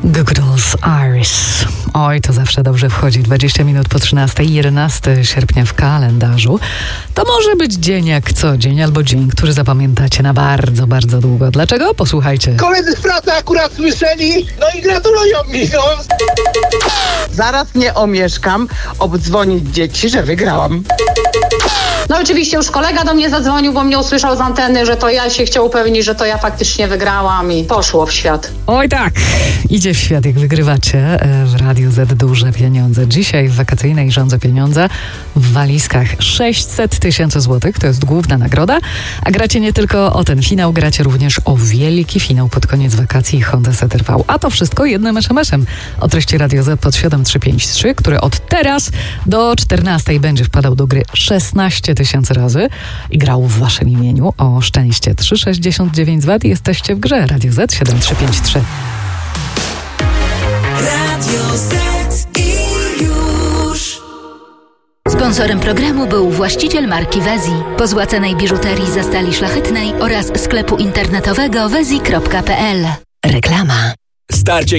Google's Iris. Oj, to zawsze dobrze wchodzi. 20 minut po 13, 11 sierpnia w kalendarzu. To może być dzień jak co dzień, albo dzień, który zapamiętacie na bardzo, bardzo długo. Dlaczego? Posłuchajcie. Koledzy z pracy akurat słyszeli, no i gratulują mi, no. Zaraz nie omieszkam obdzwonić dzieci, że wygrałam. No oczywiście już kolega do mnie zadzwonił, bo mnie usłyszał z anteny, że to ja się chciał upewnić, że to ja faktycznie wygrałam i poszło w świat. Oj tak, idzie w świat, jak wygrywacie w Radiu Z duże pieniądze. Dzisiaj w wakacyjnej Żądze Pieniądze w walizkach 600 000 złotych, to jest główna nagroda, a gracie nie tylko o ten finał, gracie również o wielki finał pod koniec wakacji Honda CR-V. A to wszystko jednym SMS-em o treści Radio Z pod 7353, który od teraz do 14 będzie wpadał do gry 16 000 razy i grał w waszym imieniu o szczęście. 369 Wat i jesteście w grze. Radio Z 7353. Radio Z i już. Sponsorem programu był właściciel marki Wezi, pozłacanej biżuterii ze stali szlachetnej oraz sklepu internetowego wezi.pl. Reklama. Starcie